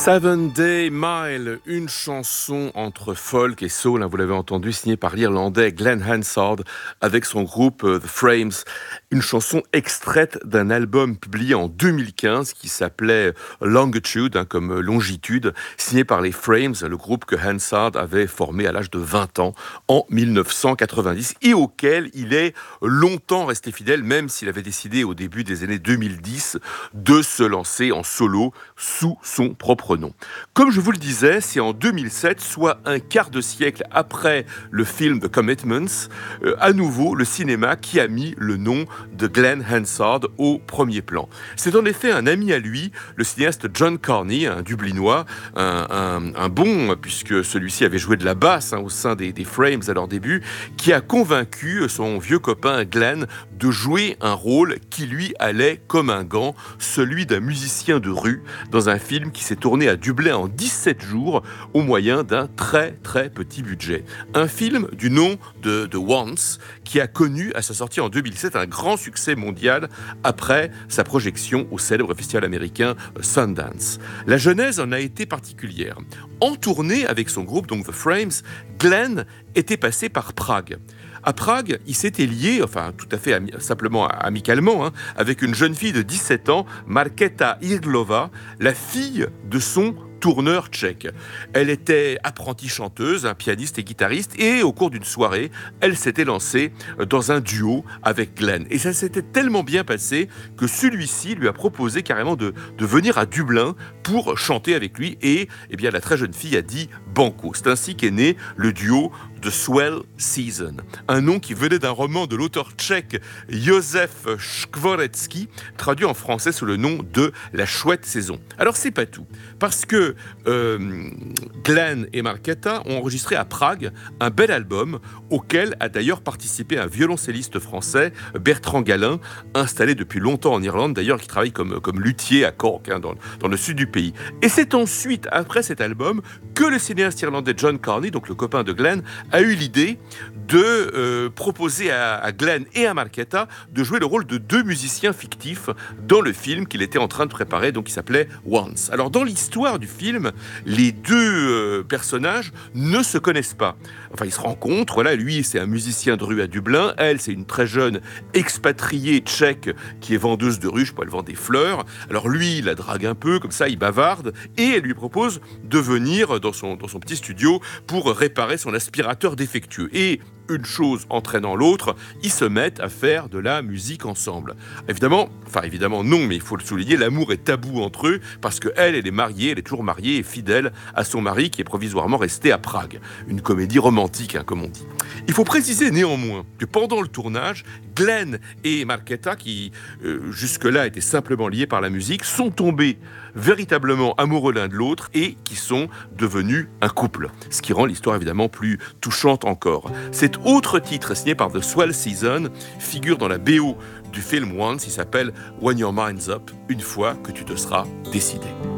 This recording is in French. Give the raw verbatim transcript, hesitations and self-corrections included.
Seven Day Mile, une chanson entre folk et soul, hein, vous l'avez entendu, signée par l'Irlandais Glenn Hansard avec son groupe uh, The Frames. Une chanson extraite d'un album publié en deux mille quinze qui s'appelait Longitude, hein, comme longitude, signé par les Frames, le groupe que Hansard avait formé à l'âge de vingt ans en dix-neuf cent quatre-vingt-dix et auquel il est longtemps resté fidèle, même s'il avait décidé au début des années deux mille dix de se lancer en solo sous son propre nom. Comme je vous le disais, c'est en deux mille sept, soit un quart de siècle après le film The Commitments, euh, à nouveau le cinéma qui a mis le nom de Glenn Hansard au premier plan. C'est en effet un ami à lui, le cinéaste John Carney, un Dublinois, un, un, un bon, puisque celui-ci avait joué de la basse hein, au sein des, des Frames à leur début, qui a convaincu son vieux copain Glenn de jouer un rôle qui lui allait comme un gant, celui d'un musicien de rue, dans un film qui s'est tourné à Dublin en dix-sept jours au moyen d'un très très petit budget. Un film du nom de, de Once qui a connu à sa sortie en deux mille sept un grand succès mondial après sa projection au célèbre festival américain Sundance. La genèse en a été particulière. En tournée avec son groupe, donc The Frames, Glenn était passé par Prague. À Prague, il s'était lié, enfin tout à fait ami- simplement amicalement, hein, avec une jeune fille de dix-sept ans, Markéta Irglova, la fille de son tourneur tchèque. Elle était apprentie chanteuse, un pianiste et guitariste, et au cours d'une soirée, elle s'était lancée dans un duo avec Glenn. Et ça s'était tellement bien passé que celui-ci lui a proposé carrément de, de venir à Dublin pour chanter avec lui, et eh bien, la très jeune fille a dit banco. C'est ainsi qu'est né le duo The Swell Season, un nom qui venait d'un roman de l'auteur tchèque Josef Skvoretzky, traduit en français sous le nom de La Chouette Saison. Alors c'est pas tout, parce que euh, Glenn et Markéta ont enregistré à Prague un bel album auquel a d'ailleurs participé un violoncelliste français, Bertrand Galin, installé depuis longtemps en Irlande, d'ailleurs qui travaille comme, comme luthier à Cork, hein, dans, dans le sud du pays. Et c'est ensuite, après cet album, que le cinéaste irlandais John Carney, donc le copain de Glenn, a eu l'idée de euh, proposer à, à Glenn et à Markéta de jouer le rôle de deux musiciens fictifs dans le film qu'il était en train de préparer, donc qui s'appelait Once. Alors dans l'histoire du film, les deux euh, personnages ne se connaissent pas. Enfin, ils se rencontrent, voilà, lui c'est un musicien de rue à Dublin, elle c'est une très jeune expatriée tchèque qui est vendeuse de ruches, elle vend des fleurs. Alors lui, il la drague un peu, comme ça il bavarde, et elle lui propose de venir dans son, dans son petit studio pour réparer son aspirateur défectueux. Et une chose entraînant l'autre, ils se mettent à faire de la musique ensemble. Évidemment, enfin évidemment non, mais il faut le souligner, l'amour est tabou entre eux parce qu'elle, elle est mariée, elle est toujours mariée et fidèle à son mari qui est provisoirement resté à Prague. Une comédie romantique, hein, comme on dit. Il faut préciser néanmoins que pendant le tournage, Glenn et Markéta, qui euh, jusque-là étaient simplement liés par la musique, sont tombés véritablement amoureux l'un de l'autre et qui sont devenus un couple. Ce qui rend l'histoire évidemment plus touchante encore. Cet autre titre signé par The Swell Season figure dans la B O du film Once, il s'appelle When Your Mind's Up, une fois que tu te seras décidé.